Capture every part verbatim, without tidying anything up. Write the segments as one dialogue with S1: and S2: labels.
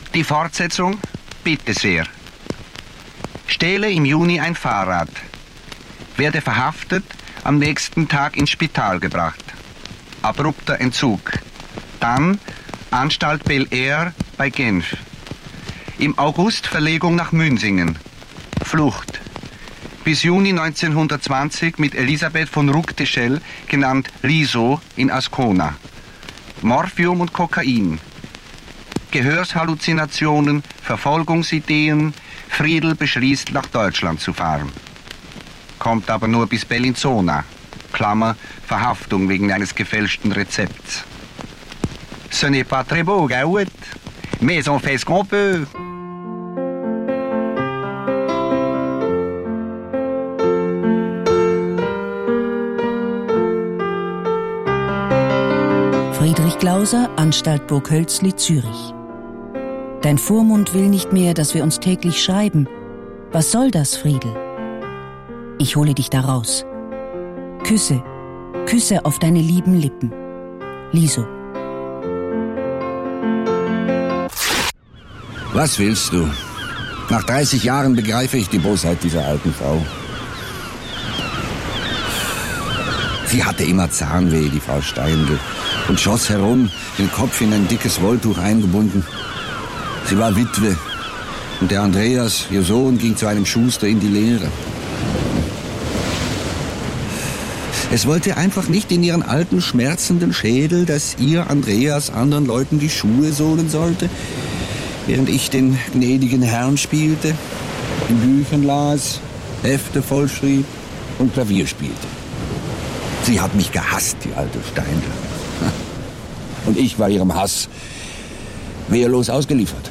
S1: Die Fortsetzung? Bitte sehr. Stehle im Juni ein Fahrrad. Werde verhaftet, am nächsten Tag ins Spital gebracht. Abrupter Entzug. Dann Anstalt Bel Air bei Genf. Im August Verlegung nach Münsingen. Flucht. Bis Juni neunzehnhundertzwanzig mit Elisabeth von Ruckteschell, genannt Liso, in Ascona. Morphium und Kokain. Gehörshalluzinationen, Verfolgungsideen. Friedl beschließt, nach Deutschland zu fahren. Kommt aber nur bis Bellinzona. Klammer, Verhaftung wegen eines gefälschten Rezepts. Ce n'est pas très beau, Gaout. Mais on fait ce qu'on peut.
S2: Friedrich Glauser, Anstalt Burghölzli, Zürich. Dein Vormund will nicht mehr, dass wir uns täglich schreiben. Was soll das, Friedel? Ich hole dich da raus. Küsse, Küsse auf deine lieben Lippen. Liso.
S3: Was willst du? Nach dreißig Jahren begreife ich die Bosheit dieser alten Frau. Sie hatte immer Zahnweh, die Frau Steindl, und schoss herum, den Kopf in ein dickes Wolltuch eingebunden. Sie war Witwe, und der Andreas, ihr Sohn, ging zu einem Schuster in die Lehre. Es wollte einfach nicht in ihren alten, schmerzenden Schädel, dass ihr, Andreas, anderen Leuten die Schuhe sohlen sollte, während ich den gnädigen Herrn spielte, in Büchern las, Hefte vollschrieb und Klavier spielte. Sie hat mich gehasst, die alte Steindl. Und ich war ihrem Hass wehrlos ausgeliefert.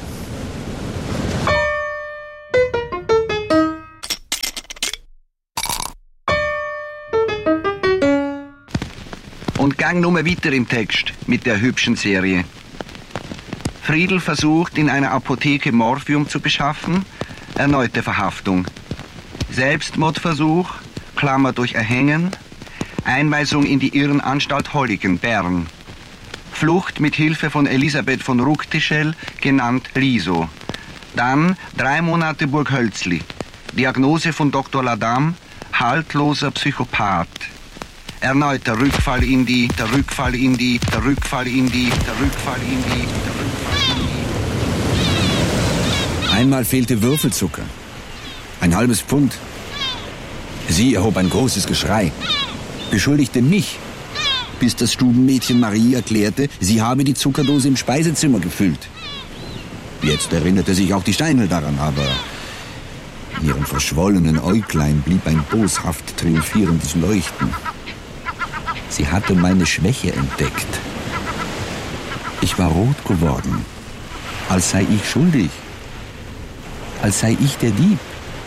S1: Und gang nun weiter im Text mit der hübschen Serie. Friedl versucht, in einer Apotheke Morphium zu beschaffen. Erneute Verhaftung. Selbstmordversuch, Klammer durch Erhängen. Einweisung in die Irrenanstalt Holligen, Bern. Flucht mit Hilfe von Elisabeth von Ruckteschell, genannt Liso. Dann drei Monate Burghölzli. Diagnose von Doktor Ladam, haltloser Psychopath. Erneuter Rückfall in die, der Rückfall in die, der Rückfall in die, der Rückfall in die, der Rückfall in die.
S3: Einmal fehlte Würfelzucker. Ein halbes Pfund. Sie erhob ein großes Geschrei. Beschuldigte mich, bis das Stubenmädchen Marie erklärte, sie habe die Zuckerdose im Speisezimmer gefüllt. Jetzt erinnerte sich auch die Steindl daran, aber in ihren verschwollenen Äuglein blieb ein boshaft triumphierendes Leuchten. Sie hatte meine Schwäche entdeckt. Ich war rot geworden, als sei ich schuldig, als sei ich der Dieb.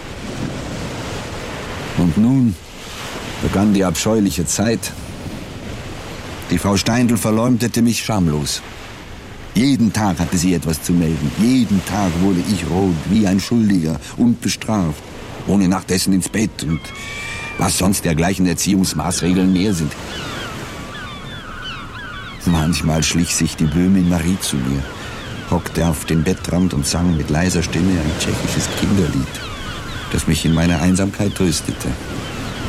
S3: Und nun begann die abscheuliche Zeit. Die Frau Steindl verleumdete mich schamlos. Jeden Tag hatte sie etwas zu melden. Jeden Tag wurde ich rot, wie ein Schuldiger, unbestraft, ohne nach dessen ins Bett und was sonst dergleichen Erziehungsmaßregeln mehr sind. Manchmal schlich sich die Böhmin Marie zu mir, hockte auf den Bettrand und sang mit leiser Stimme ein tschechisches Kinderlied, das mich in meiner Einsamkeit tröstete.